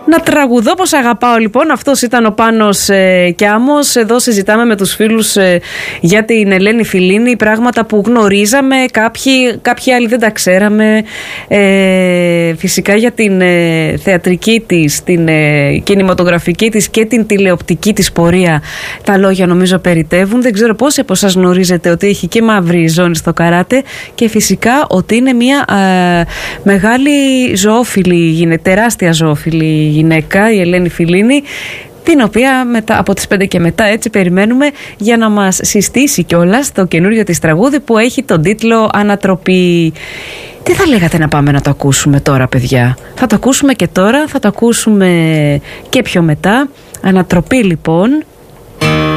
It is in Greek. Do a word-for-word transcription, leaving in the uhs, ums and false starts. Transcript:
Να τραγουδώ πως αγαπάω, λοιπόν. Αυτός ήταν ο Πάνος ε, Κιάμος. Εδώ συζητάμε με τους φίλους ε, για την Ελένη Φιλίνη, πράγματα που γνωρίζαμε, κάποιοι, κάποιοι άλλοι δεν τα ξέραμε. Ε, φυσικά για την ε, θεατρική της, την ε, κινηματογραφική της και την τηλεοπτική της πορεία τα λόγια νομίζω περιτεύουν. Δεν ξέρω πόσοι από εσάς γνωρίζετε ότι έχει και μαύρη ζώνη στο καράτε και φυσικά ότι είναι μια ε, μεγάλη ζωόφιλη, γίνεται τεράστια ζωόφιλη γυναίκα, η Ελένη Φιλίνη, την οποία μετά, από τις πέντε και μετά έτσι περιμένουμε για να μας συστήσει κιόλας το καινούριο της τραγούδι που έχει τον τίτλο Ανατροπή. Τι θα λέγατε να πάμε να το ακούσουμε τώρα, παιδιά? Θα το ακούσουμε και τώρα, θα το ακούσουμε και πιο μετά. Ανατροπή, λοιπόν.